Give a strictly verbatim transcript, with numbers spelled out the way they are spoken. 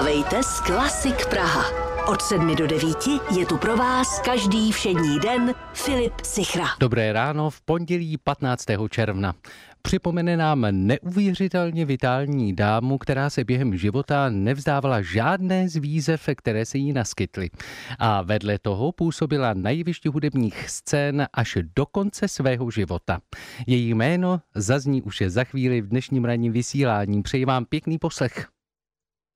Vstávejte s Klasik Praha. Od sedmi do devíti je tu pro vás každý všední den Filip Sichra. Dobré ráno v pondělí patnáctého června. Připomene nám neuvěřitelně vitální dámu, která se během života nevzdávala žádné z výzev, které se jí naskytly. A vedle toho působila na jevišti hudebních scén až do konce svého života. Její jméno zazní už za chvíli v dnešním ranním vysílání. Přeji vám pěkný poslech.